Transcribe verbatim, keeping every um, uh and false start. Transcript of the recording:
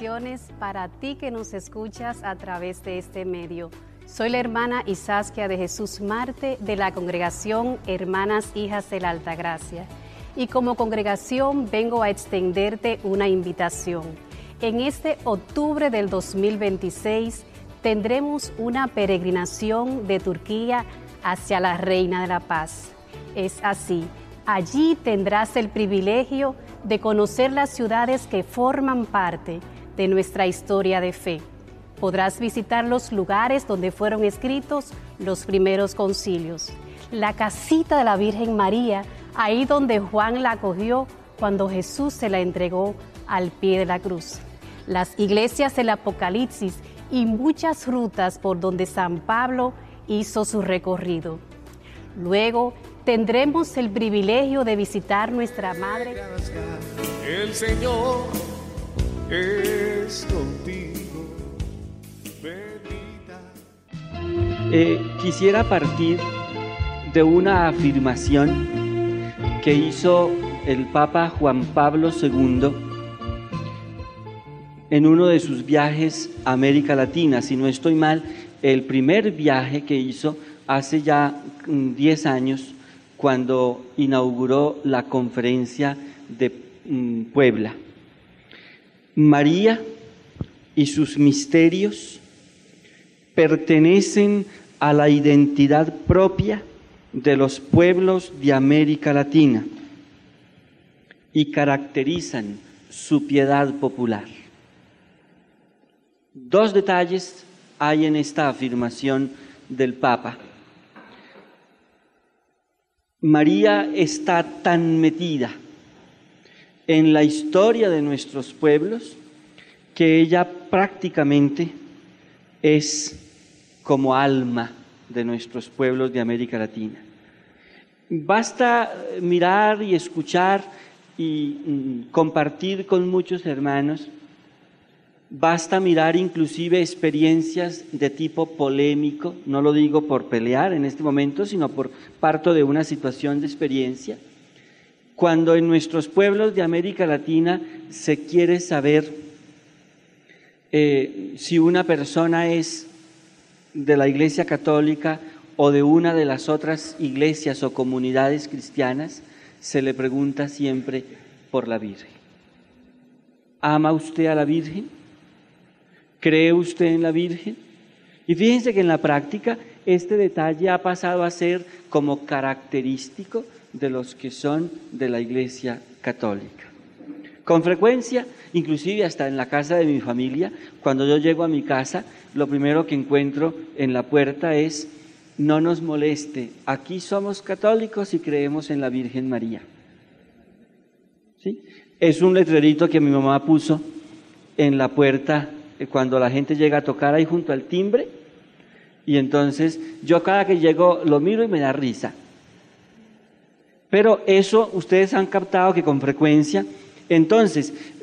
bendiciones para ti que nos escuchas a través de este medio. Soy la hermana Isaskia de Jesús Marte de la congregación Hermanas Hijas de la Altagracia. Y como congregación vengo a extenderte una invitación. En este octubre del dos mil veintiséis tendremos una peregrinación de Turquía hacia la Reina de la Paz. Es así, allí tendrás el privilegio de conocer las ciudades que forman parte de nuestra historia de fe. Podrás visitar los lugares donde fueron escritos los primeros concilios. La casita de la Virgen María, ahí donde Juan la acogió cuando Jesús se la entregó al pie de la cruz. Las iglesias del Apocalipsis y muchas rutas por donde San Pablo hizo su recorrido. Luego tendremos el privilegio de visitar nuestra Madre. El Señor es contigo, bendita. Eh, quisiera partir de una afirmación que hizo el Papa Juan Pablo segundo en uno de sus viajes a América Latina. Si no estoy mal, el primer viaje que hizo hace ya diez años, cuando inauguró la conferencia de mm, Puebla. María y sus misterios pertenecen a la identidad propia de los pueblos de América Latina y caracterizan su piedad popular. Dos detalles hay en esta afirmación del Papa. María está tan metida en la historia de nuestros pueblos que ella prácticamente es como alma de nuestros pueblos de América Latina. Basta mirar y escuchar y mm, compartir con muchos hermanos. Basta mirar inclusive experiencias de tipo polémico, no lo digo por pelear en este momento, sino por parto de una situación de experiencia. Cuando en nuestros pueblos de América Latina se quiere saber eh, si una persona es de la Iglesia Católica o de una de las otras iglesias o comunidades cristianas, se le pregunta siempre por la Virgen. ¿Ama usted a la Virgen? ¿Cree usted en la Virgen? Y fíjense que en la práctica este detalle ha pasado a ser como característico de los que son de la Iglesia Católica. Con frecuencia, inclusive hasta en la casa de mi familia, cuando yo llego a mi casa, lo primero que encuentro en la puerta es: no nos moleste, aquí somos católicos y creemos en la Virgen María. ¿Sí? Es un letrerito que mi mamá puso en la puerta cuando la gente llega a tocar ahí junto al timbre, y entonces yo cada que llego lo miro y me da risa. Pero eso ustedes han captado que con frecuencia, entonces